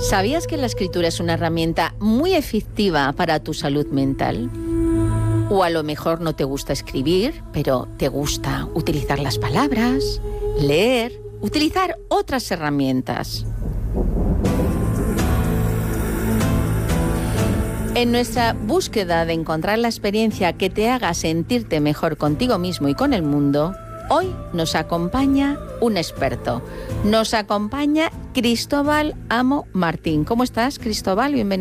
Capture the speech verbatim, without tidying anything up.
¿Sabías que la escritura es una herramienta muy efectiva para tu salud mental? O a lo mejor no te gusta escribir, pero te gusta utilizar las palabras, leer, utilizar otras herramientas. En nuestra búsqueda de encontrar la experiencia que te haga sentirte mejor contigo mismo y con el mundo, hoy nos acompaña un experto. Nos acompaña Cristóbal Amo Martín. ¿Cómo estás, Cristóbal? Bienvenido.